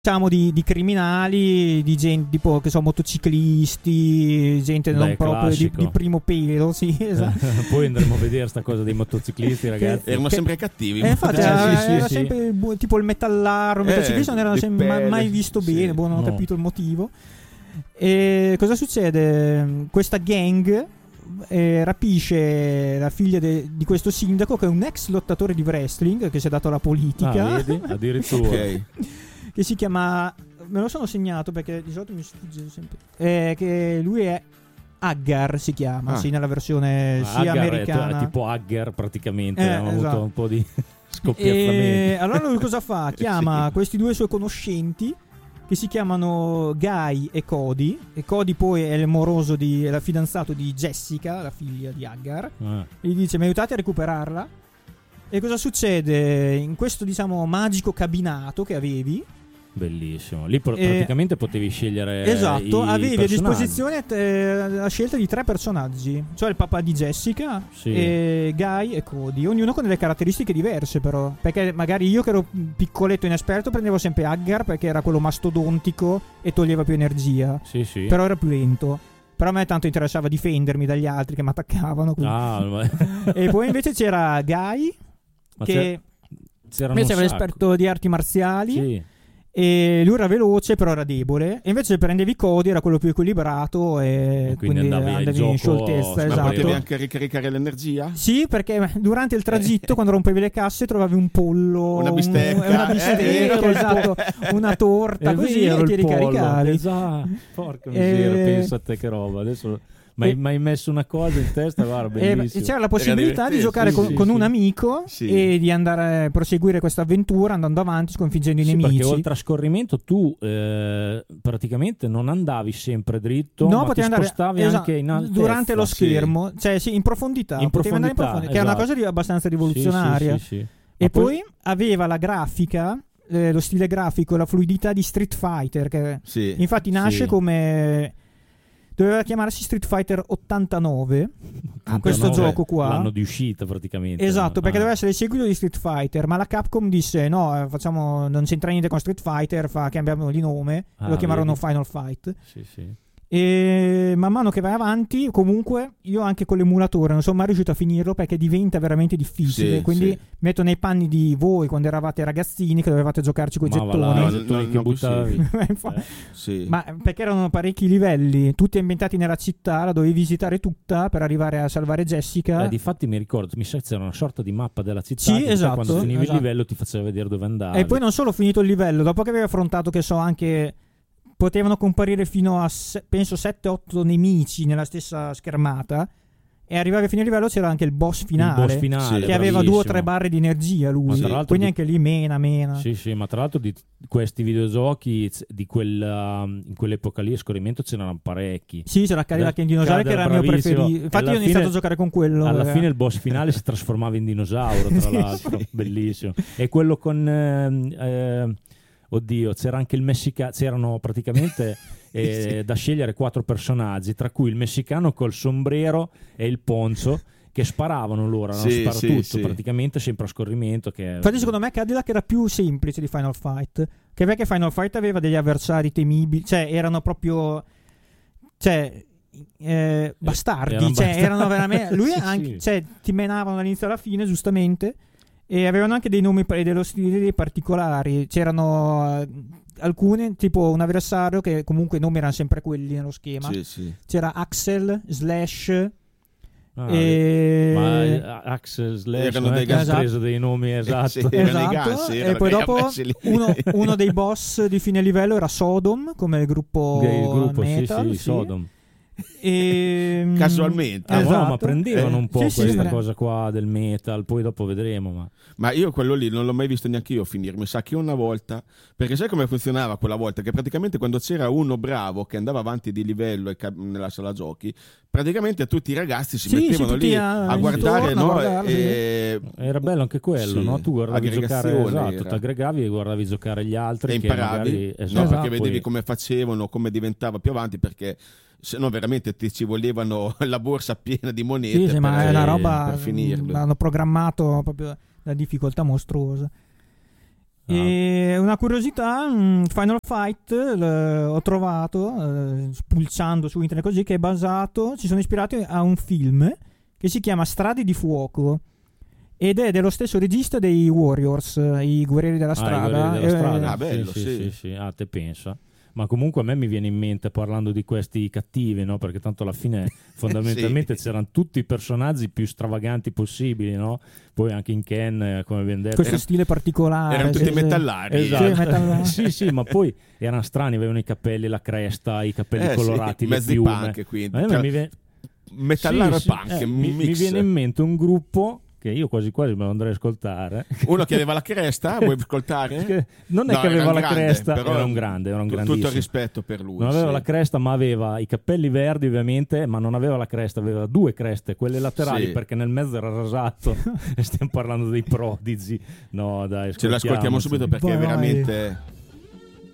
diciamo di criminali, di gente tipo che sono motociclisti, gente non proprio di primo pelo, sì, esatto. Poi andremo a vedere sta cosa dei motociclisti, ragazzi. Erano sempre cattivi. Infatti era sempre tipo il metallaro, il motociclista non era mai visto bene, non ho capito il motivo. E cosa succede? Questa gang rapisce la figlia di questo sindaco, che è un ex lottatore di wrestling che si è dato alla politica. Vedi? Addirittura. Ok. Che si chiama, me lo sono segnato perché di solito mi sfugge sempre, che lui è Haggar, si chiama, sì, nella versione sia americana, è tipo Haggar praticamente, ha esatto. avuto un po' di scoppiazzamento. Allora lui cosa fa? Chiama questi due suoi conoscenti che si chiamano Guy e Cody, e Cody poi è il moroso è la fidanzato di Jessica, la figlia di Haggar, e gli dice: mi aiutate a recuperarla? E cosa succede? In questo, diciamo, magico cabinato che avevi, bellissimo, lì praticamente potevi scegliere, esatto, avevi a personaggi. disposizione la scelta di 3 personaggi, cioè il papà di Jessica, e Guy e Cody, ognuno con delle caratteristiche diverse, però, perché magari io che ero piccoletto inesperto prendevo sempre Haggar perché era quello mastodontico e toglieva più energia, sì. Però era più lento. Però a me tanto interessava difendermi dagli altri che mi attaccavano, e poi invece c'era Guy, che invece era esperto di arti marziali, sì. E lui era veloce però era debole, e invece prendevi Cody, era quello più equilibrato e quindi andavi in scioltezza. Ma esatto. potevi anche ricaricare l'energia? Sì, perché durante il tragitto quando rompevi le casse trovavi un pollo, una bistecca, esatto, una torta, così, e ti ricaricavi. Esatto. Porca miseria, pensa a te che roba. Adesso mi hai messo una cosa in testa, guarda, bellissimo. C'era la possibilità di giocare con un amico e di andare a proseguire questa avventura andando avanti, sconfiggendo i nemici. Perché oltre a scorrimento tu praticamente non andavi sempre dritto, ma ti spostavi anche in altezza durante lo schermo, cioè in profondità, potevi andare in profondità, che è una cosa abbastanza rivoluzionaria. Sì. E poi aveva la grafica, lo stile grafico, la fluidità di Street Fighter, che infatti nasce come... Doveva chiamarsi Street Fighter 89, questo gioco qua. L'anno di uscita praticamente. Esatto, perché doveva essere il seguito di Street Fighter, ma la Capcom disse no, non c'entra niente con Street Fighter, cambiamo di nome, lo chiamarono Final Fight. Sì. E man mano che vai avanti, comunque io anche con l'emulatore non sono mai riuscito a finirlo perché diventa veramente difficile, quindi metto nei panni di voi quando eravate ragazzini che dovevate giocarci con i gettoni, che buttavi. Ma perché erano parecchi livelli, tutti ambientati nella città, la dovevi visitare tutta per arrivare a salvare Jessica. Difatti mi ricordo, mi sa che c'era una sorta di mappa della città, esatto, quando finivi il livello ti faceva vedere dove andavi. E poi non solo finito il livello, dopo che avevi affrontato, che so, anche potevano comparire fino a penso 7-8 nemici nella stessa schermata, e arrivavi a fine livello c'era anche il boss finale, che aveva 2 o 3 barre di energia lui, quindi anche lì mena. Sì, ma tra l'altro di questi videogiochi in quell'epoca lì a scorrimento c'erano parecchi. Sì, c'era Cadillac in dinosauro che era il mio preferito, infatti io ho iniziato a giocare con quello. Alla fine il boss finale si trasformava in dinosauro, tra l'altro. Bellissimo. E quello con oddio, c'era anche il messicano, c'erano praticamente da scegliere 4 personaggi, tra cui il messicano col sombrero e il poncho, che sparavano loro, tutto praticamente sempre a scorrimento. Infatti secondo me Cadillac era più semplice di Final Fight, che perché Final Fight aveva degli avversari temibili, cioè erano proprio bastardi, erano veramente lui anche, ti menavano dall'inizio alla fine giustamente. E avevano anche dei nomi dello stile particolari. C'erano alcune, tipo un avversario che comunque i nomi erano sempre quelli nello schema. C'era Axel, Slash. Ma Axel, Slash non è che hanno preso dei nomi esatto. E poi dopo uno dei boss di fine livello era Sodom, come il gruppo Metal. Sodom. Casualmente no, ma prendevano un po' questa cosa qua del metal, poi dopo vedremo. Ma io quello lì non l'ho mai visto neanche io finire. Mi sa che una volta, perché sai come funzionava quella volta, che praticamente quando c'era uno bravo che andava avanti di livello nella sala giochi, praticamente tutti i ragazzi si mettevano lì a guardare, era bello anche quello, no? Tu guardavi giocare, ti aggregavi e guardavi giocare gli altri e imparavi, perché vedevi come facevano, come diventava più avanti, perché se no veramente ci volevano la borsa piena di monete ma è una roba per finirlo. Hanno programmato proprio la difficoltà mostruosa. E una curiosità, Final Fight ho trovato spulciando su internet così, che è basato, ci sono ispirati a un film che si chiama Strade di Fuoco ed è dello stesso regista dei Warriors, i Guerrieri della Strada. I Guerrieri della Strada. Bello, sì. Te pensa. Ma comunque a me mi viene in mente, parlando di questi cattivi, no? Perché tanto alla fine fondamentalmente c'erano tutti i personaggi più stravaganti possibili, no? Poi anche in Ken, come ben detto, questo stile particolare, erano tutti metallari. Esatto. Sì, ma poi erano strani, avevano i capelli, la cresta, i capelli colorati, le mezzi piume. punk, quindi metallaro e punk, mi viene in mente un gruppo che io quasi me lo andrei a ascoltare. Uno che aveva la cresta, vuoi ascoltare? Non è che aveva la cresta, però era un grandissimo. Tutto il rispetto per lui. Non aveva la cresta, ma aveva i capelli verdi ovviamente, ma non aveva la cresta, aveva due creste, quelle laterali, perché nel mezzo era rasato. E stiamo parlando dei Prodigy. No, dai, ce l'ascoltiamo subito perché è veramente